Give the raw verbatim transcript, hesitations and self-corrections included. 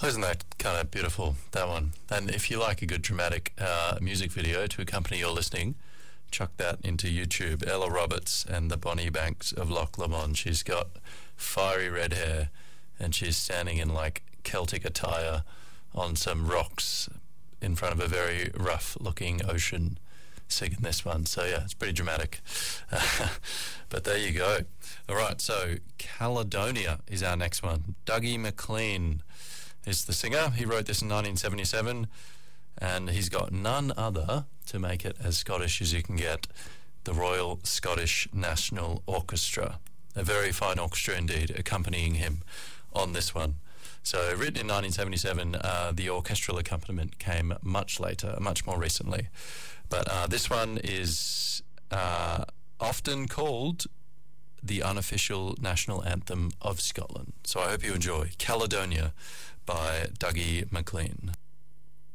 Isn't that kind of beautiful, that one? And if you like a good dramatic uh, music video to accompany your listening, chuck that into YouTube. Ella Roberts and the Bonnie Banks of Loch Lomond. She's got fiery red hair and she's standing in like Celtic attire on some rocks in front of a very rough looking ocean singing this one. So yeah, it's pretty dramatic. But there you go. All right, so Caledonia is our next one. Dougie MacLean is the singer. He wrote this in nineteen seventy-seven, and he's got none other to make it as Scottish as you can get, the Royal Scottish National Orchestra. A very fine orchestra indeed, accompanying him on this one. So written in nineteen seventy-seven, uh, the orchestral accompaniment came much later, much more recently. But uh, this one is uh, often called the unofficial national anthem of Scotland. So I hope you enjoy Caledonia by Dougie MacLean.